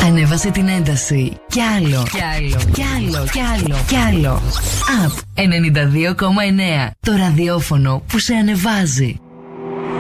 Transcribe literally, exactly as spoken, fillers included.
Ανέβασε την ένταση. Κι άλλο, κι άλλο, κι άλλο, κι άλλο, κι άλλο. Απ ενενήντα δύο κόμμα εννέα. Το ραδιόφωνο που σε ανεβάζει.